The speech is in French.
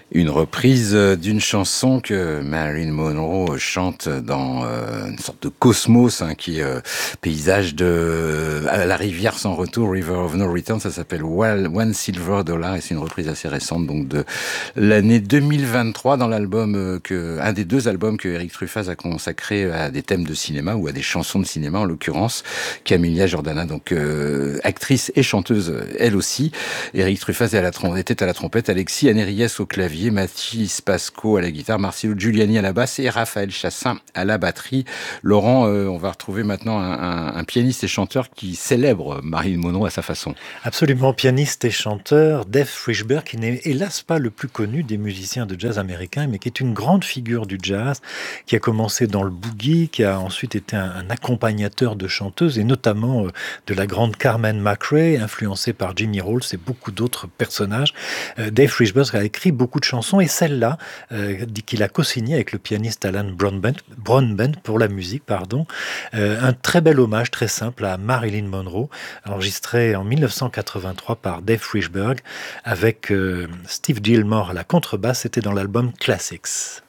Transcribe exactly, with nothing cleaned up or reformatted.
Une reprise d'une chanson que Marilyn Monroe chante dans euh, une sorte de cosmos, hein, qui est euh, paysage de à la rivière sans retour, River of No Return. Ça s'appelle One Silver Dollar et c'est une reprise assez récente, donc de l'année deux mille vingt-trois, dans l'album euh, que un des deux albums que Eric Truffaz a consacré à des thèmes de cinéma ou à des chansons de cinéma, en l'occurrence Camilla Jordana, donc euh, actrice et chanteuse elle aussi. Eric Truffaz était à la, trom- était à la trompette, Alexis Anériès au clavier, Mathis Pasco à la guitare, Marcelo Giuliani à la basse et Raphaël Chassin à la batterie. Laurent, euh, on va retrouver maintenant un, un, un pianiste et chanteur qui célèbre Marilyn Monroe à sa façon. Absolument, pianiste et chanteur, Dave Frishberg, qui n'est hélas pas le plus connu des musiciens de jazz américains, mais qui est une grande figure du jazz, qui a commencé dans le boogie, qui a ensuite été un, un accompagnateur de chanteuses, et notamment euh, de la grande Carmen McRae, influencée par Jimmy Rolls et beaucoup d'autres personnages. Euh, Dave Frishberg a écrit beaucoup de chansons, et celle-là, euh, qu'il a co-signée avec le pianiste Alan Brownbent, Brownbent pour la musique, pardon, euh, un très bel hommage, très simple, à Marilyn Monroe, enregistré en mille neuf cent quatre-vingt-trois par Dave Frishberg avec euh, Steve Gilmore à la contrebasse. C'était dans l'album Classics.